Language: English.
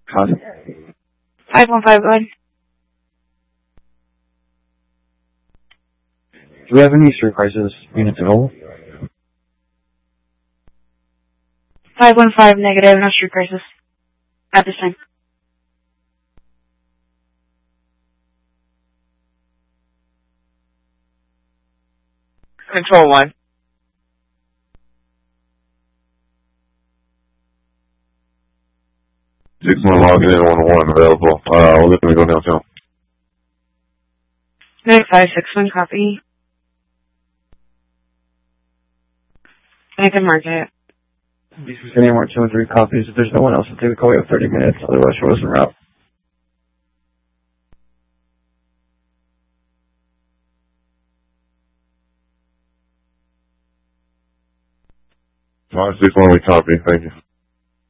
Copy. 515, go ahead. Do we have any street prices units available? 515, negative, no street prices. At this time. Control 1. 6-1 logging in on 1 available. We're looking to go downtown. 9561, copy. Nathan Market. If any more 2 and 3 copies, if there's no one else, we'll take the call. We have 30 minutes, otherwise show us en route. Alright, 6-1, we copy. Thank you.